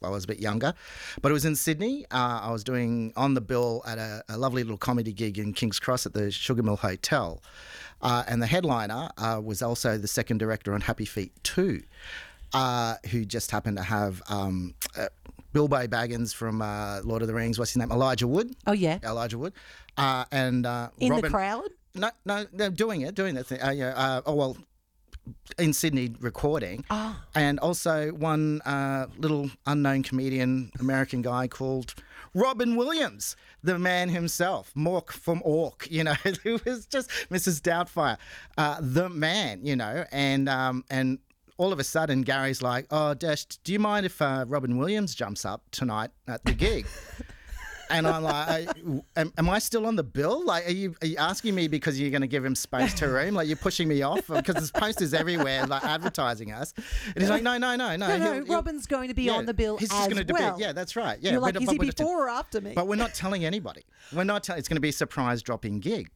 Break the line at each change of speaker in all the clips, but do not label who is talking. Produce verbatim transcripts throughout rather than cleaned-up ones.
I was a bit younger. But it was in Sydney. Uh, I was doing on the bill at a, a lovely little comedy gig in King's Cross at the Sugar Mill Hotel. Uh, and the headliner uh, was also the second director on Happy Feet two, uh, who just happened to have um, uh, Bilbo Baggins from uh, Lord of the Rings, what's his name? Elijah Wood.
Oh, yeah.
Elijah Wood. Uh, and uh,
In
Robin,
the crowd?
No, no, no, doing it, doing that thing. Uh, yeah, uh, oh, well, in Sydney recording.
Oh.
And also one uh, little unknown comedian, American guy called Robin Williams, the man himself, Mork from Ork, you know, who was just Missus Doubtfire, uh, the man, you know, and um, and all of a sudden Gary's like, oh, Dash, do you mind if uh, Robin Williams jumps up tonight at the gig? And I'm like, am, am I still on the bill? Like, are you are you asking me because you're going to give him space to room? Like, you're pushing me off because there's posters everywhere, like advertising us. And he's like, no, no, no, no.
No, no,
he'll, he'll,
Be going to be
yeah,
on the bill
he's
as
just gonna
well.
Be, yeah, that's right. Yeah,
You're like,
but,
is
but
he
we're
before or after me?
But we're not telling anybody. We're not telling. It's going to be a surprise dropping gig.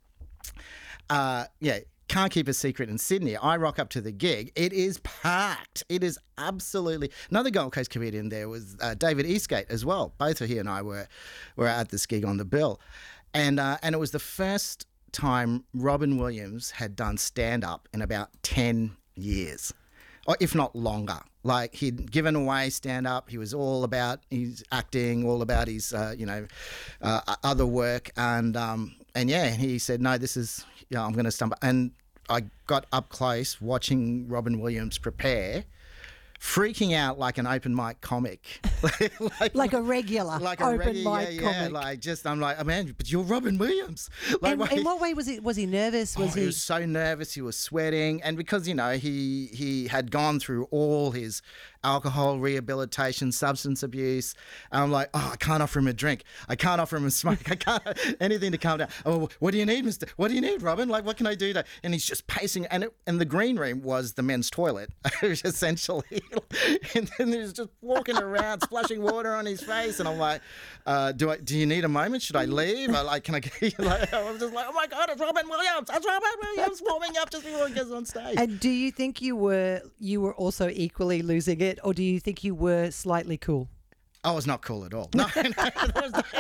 Uh, yeah. Can't keep a secret in Sydney. I rock up to the gig. It is packed. It is absolutely... Another Gold Coast comedian there was uh, David Eastgate as well. Both he and I were were at this gig on the bill. And, uh, and it was the first time Robin Williams had done stand-up in about ten years, or if not longer. Like, he'd given away stand-up. He was all about his acting, all about his, uh, you know, uh, other work. And, um, and yeah, he said, no, this is... Yeah, I'm going to stumble. And I got up close watching Robin Williams prepare, freaking out like an open mic comic.
like, like a regular
like a
open
regular,
mic
yeah,
comic.
Yeah, like just, I'm like, oh man, but you're Robin Williams. Like,
and,
why-
in what way was he? Was he nervous? Was
oh,
he?
he was so nervous. He was sweating. And because, you know, he he had gone through all his alcohol rehabilitation, substance abuse. I'm like, oh, I can't offer him a drink. I can't offer him a smoke. I can't, anything to calm down. Oh, what do you need, Mister? What do you need, Robin? Like, what can I do to? And he's just pacing. And it, and the green room was the men's toilet, essentially. And then he's just walking around, splashing water on his face. And I'm like, uh, do I? Do you need a moment? Should I leave? Or like, can I get you? Like, I was just like, oh my God, it's Robin Williams. It's Robin Williams warming up just before he gets on stage.
And do you think you were you were also equally losing it, or do you think you were slightly cool?
I was not cool at all. No, no, there was no,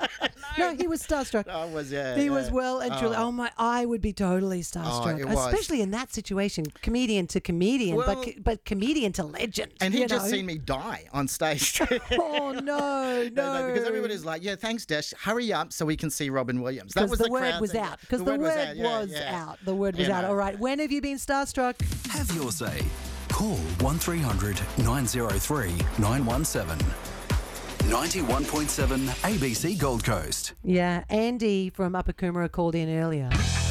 no, he was starstruck.
I was, yeah.
He
yeah.
was well and truly.
Oh.
Oh my! I would be totally starstruck,
Oh, it was.
especially in that situation, comedian to comedian,
Well-
but but comedian to legend.
And
you
he'd just
know?
seen me die on stage.
Oh no, no!
No, no, because everybody's like, yeah, thanks, Dash. Hurry up so we can see Robin Williams. That
Because
was
the,
the
word
crowd
was
thing.
out. Because the, word was, out,
yeah,
was
yeah.
out. The word was
You
out.
know.
All right. When have you been starstruck?
Have your say. Call one three hundred nine oh three nine one seven. ninety-one point seven A B C Gold Coast.
Yeah, Andy from Upper Coomera called in earlier.